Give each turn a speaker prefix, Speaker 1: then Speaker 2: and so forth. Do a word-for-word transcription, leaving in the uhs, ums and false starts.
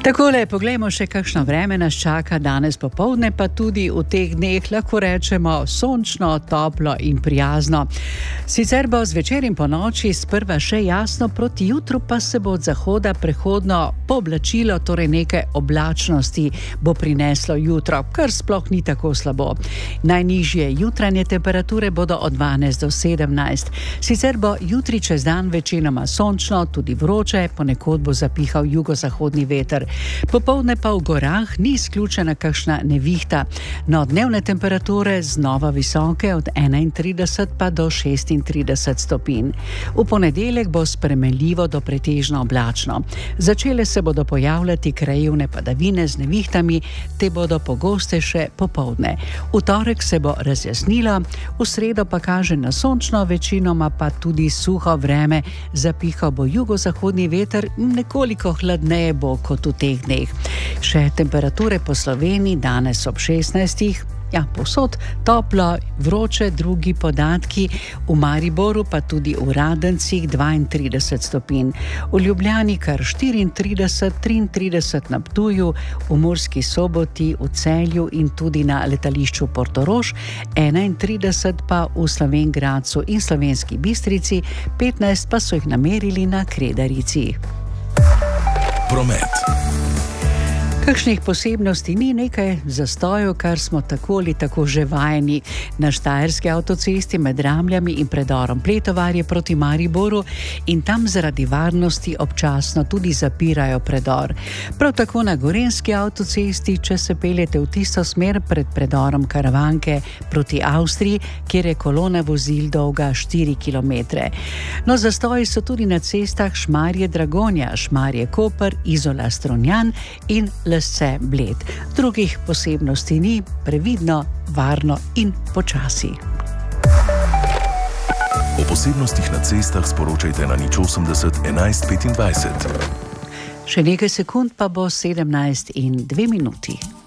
Speaker 1: Takole, poglejmo še, kakšno vreme nas čaka danes popoldne, pa tudi v teh dneh lahko rečemo sončno, toplo in prijazno. Sicer bo zvečer in po noči sprva še jasno, proti jutru pa se bo od zahoda prehodno pooblačilo, torej neke oblačnosti bo prineslo jutro, kar sploh ni tako slabo. Najnižje jutranje temperature bodo od dvanajst do sedemnajst. Sicer bo jutri čez dan večinoma sončno, tudi vroče, ponekod bo zapihal jugozahodni veter. Popoldne pa v gorah ni izključena kakšna nevihta. No, dnevne temperature znova visoke, od enaintrideset pa do šestintrideset stopinj. V ponedeljek bo spremenljivo do pretežno oblačno. Začele se bodo pojavljati krajevne padavine z nevihtami, te bodo pogostejše popoldne. V torek se bo razjasnilo, v sredo pa kaže na sončno, večinoma pa tudi suho vreme. Zapihal bo jugozahodni veter, nekoliko hladneje bo kot v teh dneh. Še temperature po Sloveniji danes ob šestnajstih, ja, povsod toplo, vroče, drugi podatki, v Mariboru pa tudi v Radencih dvaintrideset stopinj, v Ljubljani kar štiriintrideset, triintrideset na Ptuju, v Murski Soboti, v Celju in tudi na letališču Portorož, enaintrideset pa v Slovenj Gradcu in Slovenski Bistrici, petnajst pa so jih namerili na Kredarici.
Speaker 2: Promet.
Speaker 1: Kakšnih posebnosti ni, nekaj zastojev, kar smo tako ali tako že vajeni. Na štajerski avtocesti med Ramljami in predorom Pletovarje proti Mariboru in tam zaradi varnosti občasno tudi zapirajo predor. Prav tako na gorenjski avtocesti, če se peljete v tisto smer pred predorom Karavanke proti Avstriji, kjer je kolona vozil dolga štiri kilometre. No, zastoji so tudi na cestah Šmarje-Dragonja, Šmarje-Koper, Izola-Strunjan in Lesce Bled. Drugih posebnosti ni, previdno, varno in počasi.
Speaker 2: O posebnostih na cestah sporočajte na nič osemdeset enajst petindvajset.
Speaker 1: Še nekaj sekund pa bo sedemnajst in dve minuti.